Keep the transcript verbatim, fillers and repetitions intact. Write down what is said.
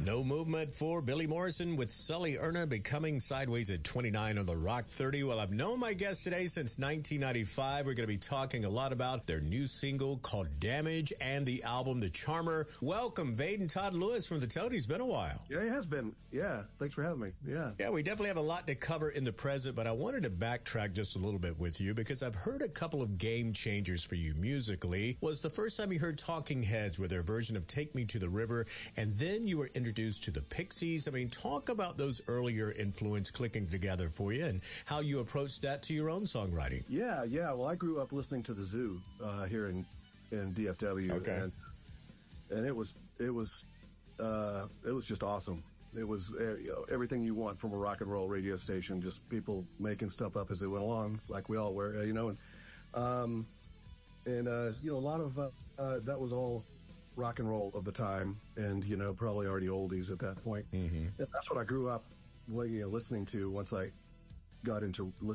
No movement for Billy Morrison with Sully Erna becoming sideways at twenty-nine on the Rock thirty. Well, I've known my guest today since nineteen ninety-five. We're going to be talking a lot about their new single called Damage and the album The Charmer. Welcome, Vaden Todd Lewis from the Toadies. It's been a while. Yeah, it has been. Yeah, thanks for having me. Yeah. Yeah, we definitely have a lot to cover in the present, but I wanted to backtrack just a little bit with you because I've heard a couple of game changers for you musically. Was the first time you heard Talking Heads with their version of Take Me to the River, and then you were introduced to the Pixies. I mean, talk about those earlier influence clicking together for you and how you approached that to your own songwriting. Yeah, yeah. Well, I grew up listening to the Zoo uh, here in in D F W, okay. and and it was it was uh, it was just awesome. It was uh, you know, everything you want from a rock and roll radio station. Just people making stuff up as they went along, like we all were, you know. And um, and uh, you know, a lot of uh, uh, that was all rock and roll of the time, and you know, probably already oldies at that point. Mm-hmm. And that's what I grew up, you know, listening to once I got into listening